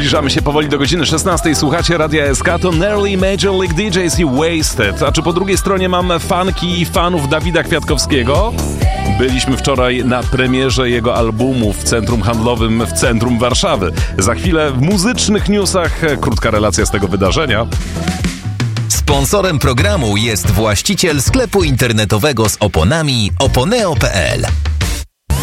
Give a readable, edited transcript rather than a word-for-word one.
Zbliżamy się powoli do godziny 16. Słuchacie Radia SK, to Nearly Major League DJs i Wasted. A czy po drugiej stronie mam fanki i fanów Dawida Kwiatkowskiego? Byliśmy wczoraj na premierze jego albumu w centrum handlowym w centrum Warszawy. Za chwilę w muzycznych newsach krótka relacja z tego wydarzenia. Sponsorem programu jest właściciel sklepu internetowego z oponami oponeo.pl.